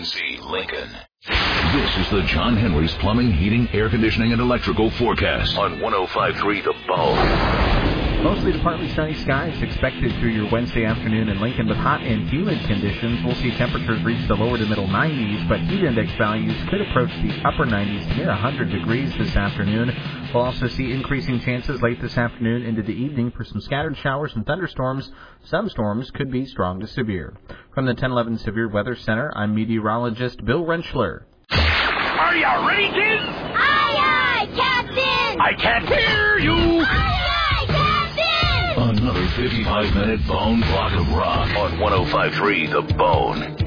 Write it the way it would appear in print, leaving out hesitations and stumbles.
WNC Lincoln. This is the John Henry's Plumbing, Heating, Air Conditioning, and Electrical forecast on 105.3 The Bone. Mostly to partly sunny skies expected through your Wednesday afternoon in Lincoln with hot and humid conditions. We'll see temperatures reach the lower to middle 90s, but heat index values could approach the upper 90s to near 100 degrees this afternoon. We'll also see increasing chances late this afternoon into the evening for some scattered showers and thunderstorms. Some storms could be strong to severe. From the 1011 Severe Weather Center, I'm meteorologist Bill Rentschler. Are you ready, kids? Aye, aye, Captain! I can't hear you! Aye, aye, Captain! Another 55-minute bone block of rock on 105.3 The Bone.